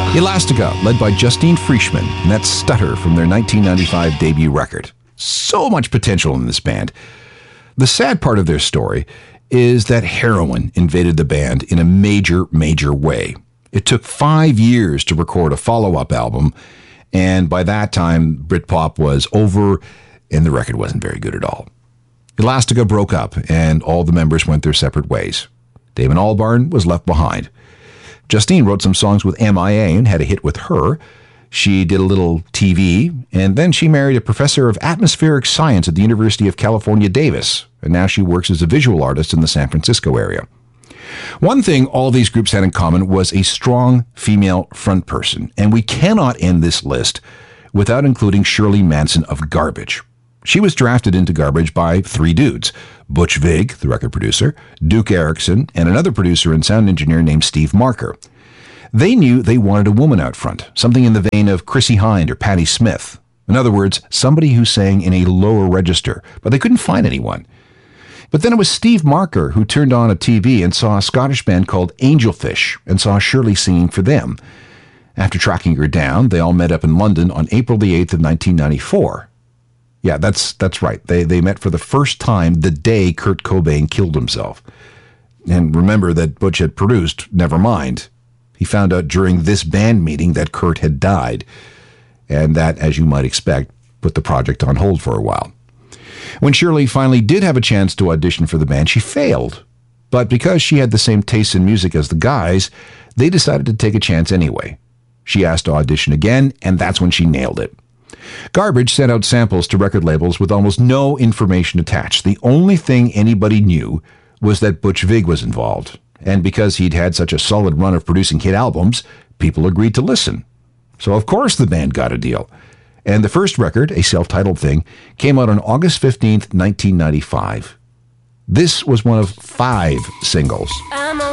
Elastica, led by Justine Frischmann, and that's Stutter from their 1995 debut record. So much potential in this band. The sad part of their story is that heroin invaded the band in a major, major way. It took 5 years to record a follow-up album, and by that time, Britpop was over, and the record wasn't very good at all. Elastica broke up, and all the members went their separate ways. Damon Albarn was left behind. Justine wrote some songs with MIA and had a hit with her. She did a little TV, and then she married a professor of atmospheric science at the University of California, Davis, and now she works as a visual artist in the San Francisco area. One thing all these groups had in common was a strong female frontperson, and we cannot end this list without including Shirley Manson of Garbage. She was drafted into Garbage by 3 dudes: Butch Vig, the record producer, Duke Erickson, and another producer and sound engineer named Steve Marker. They knew they wanted a woman out front, something in the vein of Chrissie Hynde or Patti Smith. In other words, somebody who sang in a lower register, but they couldn't find anyone. But then it was Steve Marker who turned on a TV and saw a Scottish band called Angelfish and saw Shirley singing for them. After tracking her down, they all met up in London on April the 8th of 1994. Yeah, that's right. They met for the first time the day Kurt Cobain killed himself. And remember that Butch had produced Nevermind. He found out during this band meeting that Kurt had died. And that, as you might expect, put the project on hold for a while. When Shirley finally did have a chance to audition for the band, she failed. But because she had the same taste in music as the guys, they decided to take a chance anyway. She asked to audition again, and that's when she nailed it. Garbage sent out samples to record labels with almost no information attached. The only thing anybody knew was that Butch Vig was involved. And because he'd had such a solid run of producing hit albums, people agreed to listen. So of course the band got a deal. And the first record, a self-titled thing, came out on August 15th, 1995. This was one of 5 singles.